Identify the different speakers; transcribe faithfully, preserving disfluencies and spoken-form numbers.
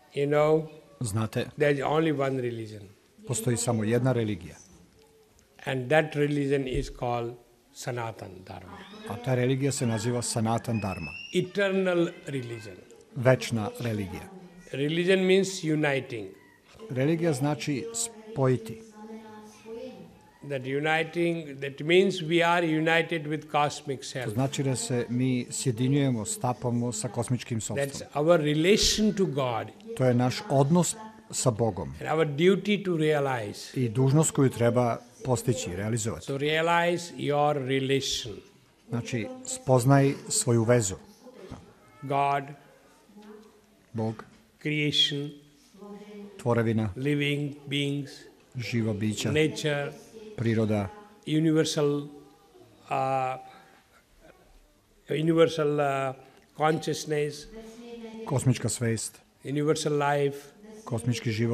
Speaker 1: You know,
Speaker 2: Znate,
Speaker 1: there's only one religion.
Speaker 2: postoji samo jedna religija.
Speaker 1: And that religion is called Sanatan Dharma.
Speaker 2: A ta religija se naziva Sanatan Dharma.
Speaker 1: Eternal religion.
Speaker 2: Večna religija.
Speaker 1: Religion means uniting.
Speaker 2: Religija znači spojiti.
Speaker 1: That uniting, that means we are united with cosmic
Speaker 2: To
Speaker 1: self.
Speaker 2: znači da se mi sjedinjujemo, stapamo sa kosmičkim
Speaker 1: That's
Speaker 2: sopstvom.
Speaker 1: our relation to God
Speaker 2: To je naš odnos sa Bogom
Speaker 1: and our duty to realize.
Speaker 2: i dužnost koju treba postići, realizovati.
Speaker 1: So realize your relation.
Speaker 2: Znači, spoznaj svoju vezu.
Speaker 1: God,
Speaker 2: Bog,
Speaker 1: creation,
Speaker 2: tvorevina,
Speaker 1: living beings,
Speaker 2: živa bića,
Speaker 1: nature,
Speaker 2: priroda,
Speaker 1: universal, uh, universal uh, consciousness,
Speaker 2: kosmička svest,
Speaker 1: universal life,
Speaker 2: kosmički život.